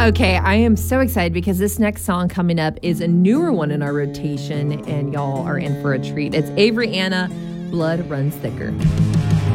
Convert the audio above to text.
Okay, I am so excited because this next song coming up is a newer one in our rotation, and y'all are in for a treat. It's Avery Anna, Blood Runs Thicker.